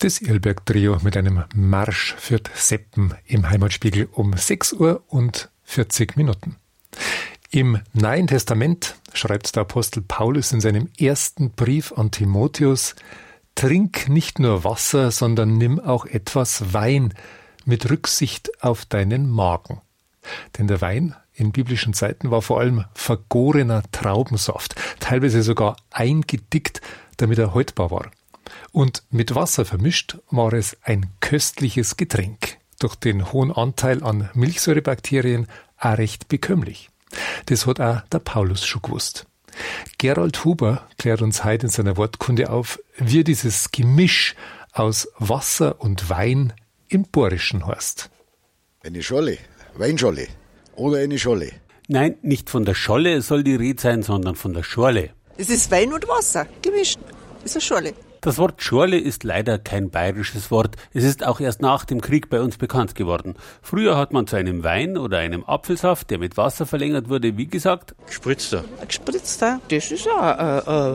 Das Irlberg-Trio mit einem Marsch für die Seppen im Heimatspiegel um 6:40 Uhr. Im Neuen Testament schreibt der Apostel Paulus in seinem ersten Brief an Timotheus: Trink nicht nur Wasser, sondern nimm auch etwas Wein mit Rücksicht auf deinen Magen. Denn der Wein in biblischen Zeiten war vor allem vergorener Traubensaft, teilweise sogar eingedickt, damit er haltbar war. Und mit Wasser vermischt war es ein köstliches Getränk, durch den hohen Anteil an Milchsäurebakterien auch recht bekömmlich. Das hat auch der Paulus schon gewusst. Gerald Huber klärt uns heute in seiner Wortkunde auf, wie dieses Gemisch aus Wasser und Wein im Bayerischen heißt. Eine Scholle, Weinscholle oder eine Scholle. Nein, nicht von der Scholle soll die Rede sein, sondern von der Schorle. Es ist Wein und Wasser gemischt. Das ist eine Schorle. Das Wort Schorle ist leider kein bayerisches Wort. Es ist auch erst nach dem Krieg bei uns bekannt geworden. Früher hat man zu einem Wein oder einem Apfelsaft, der mit Wasser verlängert wurde, wie gesagt, Gespritzter. Gespritzter, das ist ja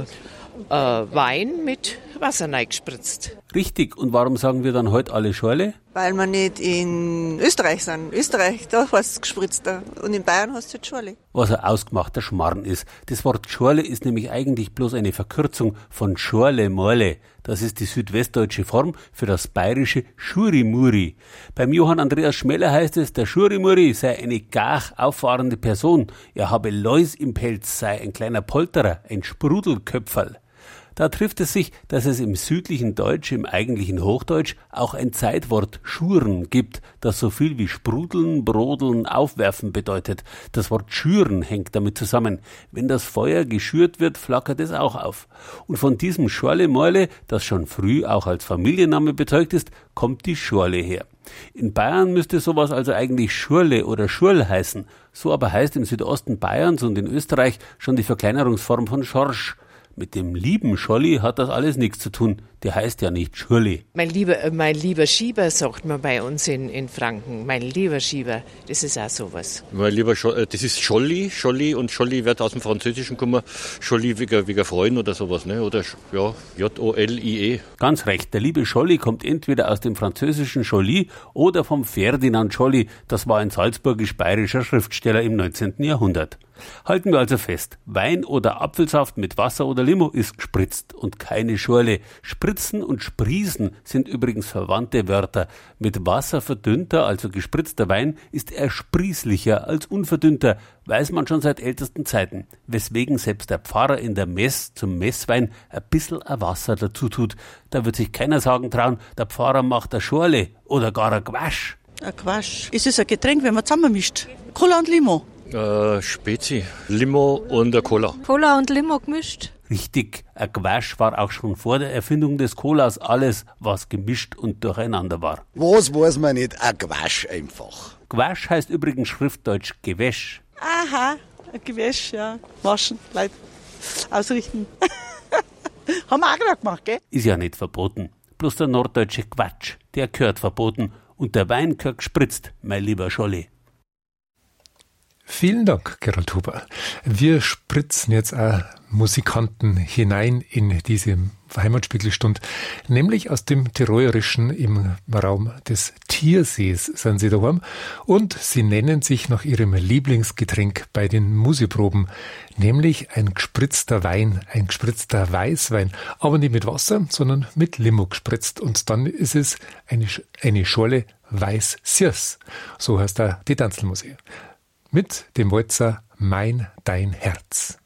Wein mit Wasser reingespritzt. Richtig. Und warum sagen wir dann heute alle Schorle? Weil wir nicht in Österreich sind. Österreich, da heißt es gespritzter. Und in Bayern heißt es halt Schorle. Was ein ausgemachter Schmarrn ist. Das Wort Schorle ist nämlich eigentlich bloß eine Verkürzung von Schorle-Morle. Das ist die südwestdeutsche Form für das bayerische Schurimuri. Beim Johann Andreas Schmeller heißt es, der Schurimuri sei eine gar auffahrende Person. Er habe Läus im Pelz, sei ein kleiner Polterer, ein Sprudelköpferl. Da trifft es sich, dass es im südlichen Deutsch, im eigentlichen Hochdeutsch, auch ein Zeitwort Schuren gibt, das so viel wie sprudeln, brodeln, aufwerfen bedeutet. Das Wort schüren hängt damit zusammen. Wenn das Feuer geschürt wird, flackert es auch auf. Und von diesem Schorle-Morle, das schon früh auch als Familienname bezeugt ist, kommt die Schorle her. In Bayern müsste sowas also eigentlich Schurle oder Schurl heißen. So aber heißt im Südosten Bayerns und in Österreich schon die Verkleinerungsform von Schorsch. Mit dem lieben Scholli hat das alles nichts zu tun. Der heißt ja nicht Schurli. Mein lieber Schieber, sagt man bei uns in Franken. Mein lieber Schieber, das ist auch sowas. Das ist Scholli. Scholli und Scholli wird aus dem Französischen kommen. Scholli wegen Freuen oder sowas, ne? Oder ja, J-O-L-I-E. Ganz recht. Der liebe Scholli kommt entweder aus dem französischen Scholli oder vom Ferdinand Scholli. Das war ein salzburgisch-bayerischer Schriftsteller im 19. Jahrhundert. Halten wir also fest, Wein oder Apfelsaft mit Wasser oder Limo ist gespritzt und keine Schorle. Spritzen und Sprießen sind übrigens verwandte Wörter. Mit Wasser verdünnter, also gespritzter Wein, ist ersprießlicher als unverdünnter, weiß man schon seit ältesten Zeiten. Weswegen selbst der Pfarrer in der Mess zum Messwein ein bisschen Wasser dazu tut. Da wird sich keiner sagen trauen, der Pfarrer macht eine Schorle oder gar ein Quasch. Ein Quasch. Es ist ein Getränk, wenn man zusammenmischt. Cola und Limo. Spezi, Limo und Cola. Cola und Limo gemischt. Richtig, ein Quasch war auch schon vor der Erfindung des Colas alles, was gemischt und durcheinander war. Was weiß man nicht, ein Quasch einfach. Quasch heißt übrigens schriftdeutsch Gewäsch. Aha, ein Gewäsch, ja. Waschen, Leib, ausrichten. Haben wir auch gerade gemacht, gell? Ist ja nicht verboten. Bloß der norddeutsche Quatsch, der gehört verboten. Und der Wein gehört gespritzt, mein lieber Scholli. Vielen Dank, Gerald Huber. Wir spritzen jetzt auch Musikanten hinein in diese Heimatspiegelstund, nämlich aus dem Tirolerischen im Raum des Tiersees sind sie daheim und sie nennen sich nach ihrem Lieblingsgetränk bei den Musikproben, nämlich ein gespritzter Wein, ein gespritzter Weißwein, aber nicht mit Wasser, sondern mit Limo gespritzt und dann ist es eine Schorle Weiß-Sirs, so heißt da die Tanzelmusik. Mit dem Walzer Mein, dein Herz.